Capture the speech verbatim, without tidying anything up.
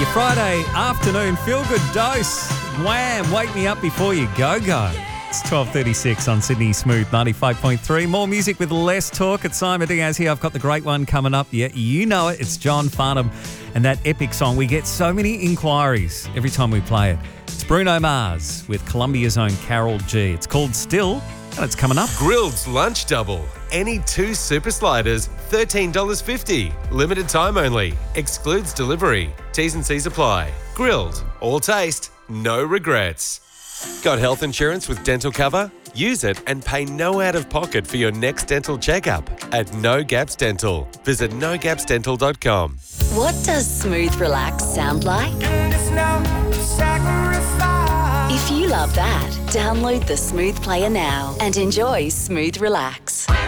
Friday afternoon feel-good dose. Wham! Wake me up before you go-go. It's twelve thirty-six on Sydney Smooth ninety-five point three. More music with less talk. It's Simon Diaz here. I've got the great one coming up. Yeah, you know it. It's John Farnham and that epic song. We get so many inquiries every time we play it. It's Bruno Mars with Colombia's own Carol G. It's called Still, and it's coming up. Grilled's Lunch Double. Any two super sliders, thirteen dollars fifty. Limited time only. Excludes delivery. T's and C's apply. Grilled. All taste. No regrets. Got health insurance with dental cover? Use it and pay no out-of-pocket for your next dental checkup at No Gaps Dental. Visit no gaps dental dot com. What does smooth relax sound like? If you love that, download the Smooth Player now and enjoy Smooth Relax.